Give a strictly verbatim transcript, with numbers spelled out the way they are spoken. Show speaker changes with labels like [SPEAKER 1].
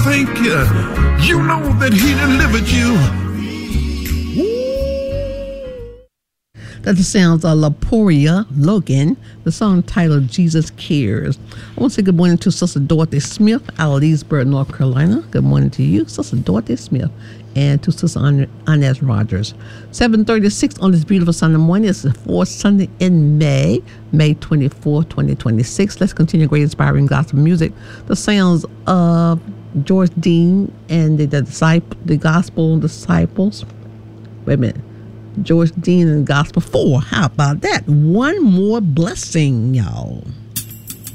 [SPEAKER 1] thank you. You know that he delivered you.
[SPEAKER 2] That's the sounds of Laporia Logan, the song titled Jesus Cares. I want to say good morning to Sister Dorothy Smith out of Leesburg, North Carolina. Good morning to you, Sister Dorothy Smith, and to Sister Inez Rogers. seven thirty-six on this beautiful Sunday morning. It's the fourth Sunday in May, May twenty-fourth, twenty twenty-six. Let's continue great inspiring gospel music. The sounds of George Dean and the, the, disciple, the Gospel Disciples. Wait a minute. George Dean and Gospel four. How about that? One more blessing, y'all.